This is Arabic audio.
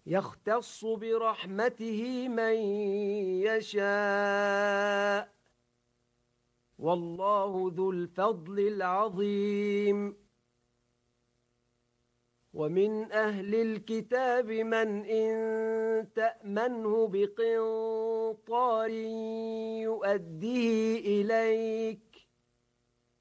يختص برحمته من يشاء والله ذو الفضل العظيم ومن أهل الكتاب من إن تأمنه بقنطار يؤديه إليك